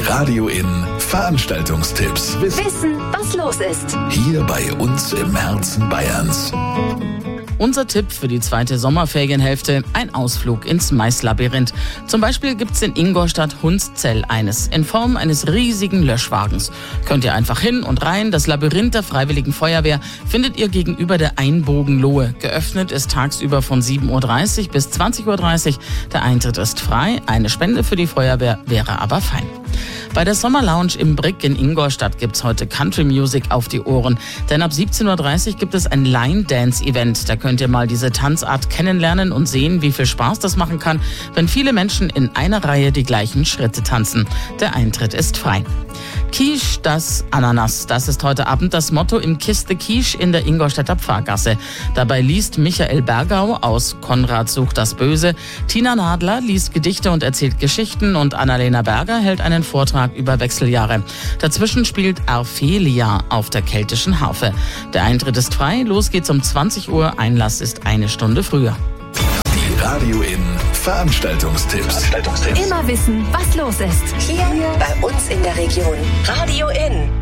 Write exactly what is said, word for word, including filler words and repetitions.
Radio In Veranstaltungstipps. Wissen, was los ist. Hier bei uns im Herzen Bayerns. Unser Tipp für die zweite Sommerferienhälfte: ein Ausflug ins Maislabyrinth. Zum Beispiel gibt's in Ingolstadt Hundszell eines, in Form eines riesigen Löschwagens. Könnt ihr einfach hin und rein. Das Labyrinth der Freiwilligen Feuerwehr findet ihr gegenüber der Einbogenlohe. Geöffnet ist tagsüber von sieben Uhr dreißig bis zwanzig Uhr dreißig. Der Eintritt ist frei. Eine Spende für die Feuerwehr wäre aber fein. Bei der Sommerlounge im Brick in Ingolstadt gibt's heute Country Music auf die Ohren. Denn ab siebzehn Uhr dreißig gibt es ein Line-Dance-Event. Da könnt ihr mal diese Tanzart kennenlernen und sehen, wie viel Spaß das machen kann, wenn viele Menschen in einer Reihe die gleichen Schritte tanzen. Der Eintritt ist frei. Quiche, das Ananas. Das ist heute Abend das Motto im Kiss the Quiche in der Ingolstädter Pfarrgasse. Dabei liest Michael Bergau aus Konrad sucht das Böse. Tina Nadler liest Gedichte und erzählt Geschichten und Annalena Berger hält einen Vortrag über Wechseljahre. Dazwischen spielt Arphelia auf der keltischen Harfe. Der Eintritt ist frei. Los geht's um zwanzig Uhr. Einlass ist eine Stunde früher. Die Radio In Veranstaltungstipps. Immer wissen, was los ist. Hier bei uns in der Region. Radio In.